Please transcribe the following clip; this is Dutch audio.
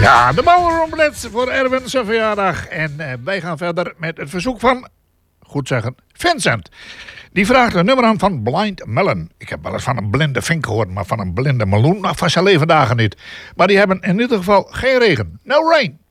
Ja, de Bouwer voor Erwin zijn verjaardag. En wij gaan verder met het verzoek van, goed zeggen, Vincent. Die vraagt een nummer aan van Blind Melon. Ik heb wel eens van een blinde vink gehoord, maar van een blinde meloen nog van zijn leven dagen niet. Maar die hebben in ieder geval geen regen. No rain.